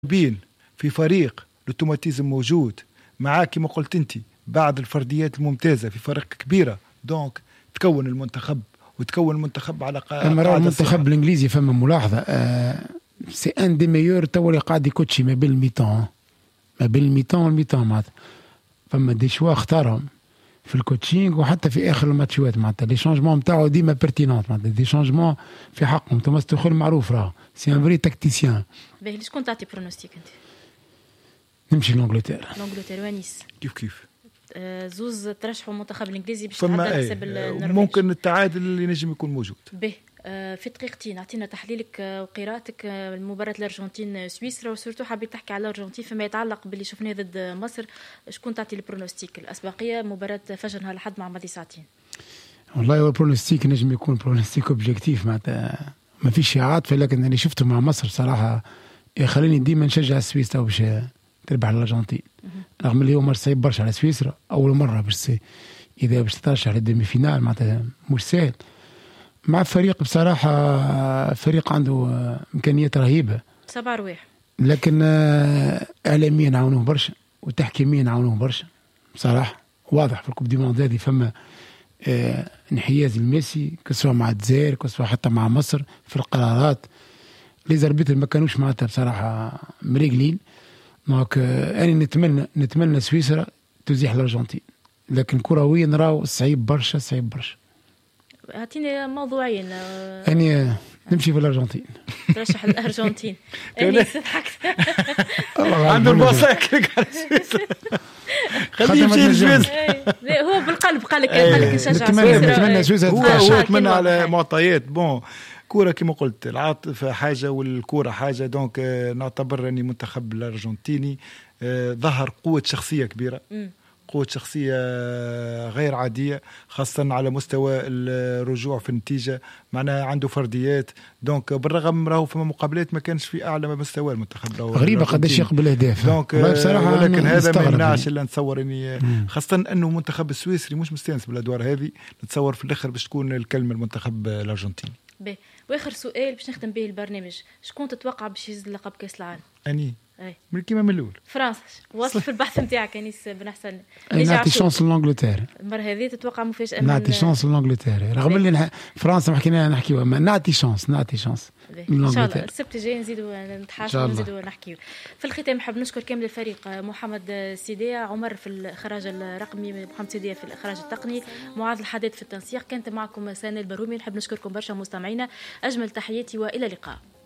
بين في فريق الاوتوماتيزم موجود معاك كما قلت انت بعض الفرديات الممتازه في فريق كبيره، دونك تكون المنتخب وتكون المنتخب على قاعده. المنتخب الانجليزي فما ملاحظه سي ان دي ميور تو اللي قاعد يكوتشي ما بين الميتون والميتون معناتها فما دي شوا اختارهم في الكوتشينغ وحتى في اخر الماتشات معناتها لي شونجمون نتاعو ديما بيرتينونت معناتها دي شونجمون في حقهم. توماس توخيل معروف راه سي ان فري تاكتيسيان. باهي شكون تعطي برونوستيك انت؟ نمشي لانجلتير ونيس كيف زوز ترشحوا المنتخب الانجليزي باش تعدل حساب النرويج. ممكن التعادل اللي نجم يكون موجود. به في دقيقتين اعطينا تحليلك وقراءتك المباراة الارجنتين سويسرا، وسورتو حبيت تحكي على الارجنتين فيما يتعلق باللي شفناه ضد مصر. شكون تعطي البرونوستيك الاسبقيه مباراة فجر نهار الاحد مع ماضي ساعتين؟ والله هو البرونوستيك نجم يكون برونوستيك اوبجيكتيف معناتها ما فيش عاطفه، لكن اللي شفته مع مصر صراحه يخليني ديما نشجع سويسرا باش تربح الارجنتين، رغم اللي هو مر صعيب برشا على سويسرا اول مره اذا باش تترشح للديمي فينال معناتها مش سهل مع فريق بصراحه فريق عنده امكانيات رهيبه 7 رواح، لكن اعلاميا عاونوه برشا وتحكيميا عاونوه برشا بصراحه. واضح في الكوب دي موند هذه فما انحياز الميسي كسوا مع الجزائر كسوا حتى مع مصر في القرارات. لي زربيتر ما كانوش معناتها بصراحه مريقلين. دونك انا نتمنى سويسرا تزيح الارجنتين، لكن كرويا نراو صعيب برشا. هاتيني موضوعين. اني نمشي في الارجنتين. ترشح الارجنتين. اني ضحكت. عنده المساكن على سويسرا. خليه يمشي لسويسرا. هو بالقلب قال لك نشجع سويسرا. نتمنى سويسرا. هو يتمنى على معطيات بون كورة كما قلت العاطفة حاجة والكورة حاجة. دونك نعتبر أني منتخب الأرجنتيني ظهر قوة شخصية كبيرة، قوة شخصية غير عادية، خاصة على مستوى الرجوع في النتيجة. معناها عنده فرديات. دونك بالرغم راهو في مقابلات ما كانش في أعلى مستوى المنتخب غريبة قداش يقبل أهداف. دونك ولكن هذا ما يمنعش إلا نتصور أني خاصة أنه المنتخب السويسري مش مستانس بالأدوار هذه. نتصور في الآخر باش تكون الكلمة المنتخب الأرجنتيني. واخر سؤال باش نختم به البرنامج، شكون تتوقع باش يهز لقب كاس العالم؟ اني من كيما من الاول فرنسا. وصل في البحث نتاعك انيس بن حسن. نعطي شانس لانجلتير المره هذه تتوقع مفاجاه؟ نعطي شانس لانجلتير رغم اللي فرنسا ما حكينا نحكيوها، نعطي شانس ان شاء الله. السبت الجاي نزيدوا نتحاشوا ونزيدوا نحكيو. في الختام نحب نشكر كامل الفريق، محمد سيدية، عمر في الاخراج الرقمي، محمد سيدية في الاخراج التقني، معاذ الحداد في التنسيق. كانت معكم سنة البرومي. نحب نشكركم برشا مستمعينا. اجمل تحياتي والى اللقاء.